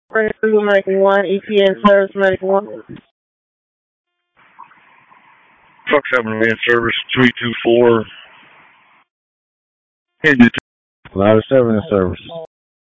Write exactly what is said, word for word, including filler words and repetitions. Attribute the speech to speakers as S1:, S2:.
S1: Medic one, E T N service, Medic one.
S2: Truck seven man service three two four. Louder seven in service.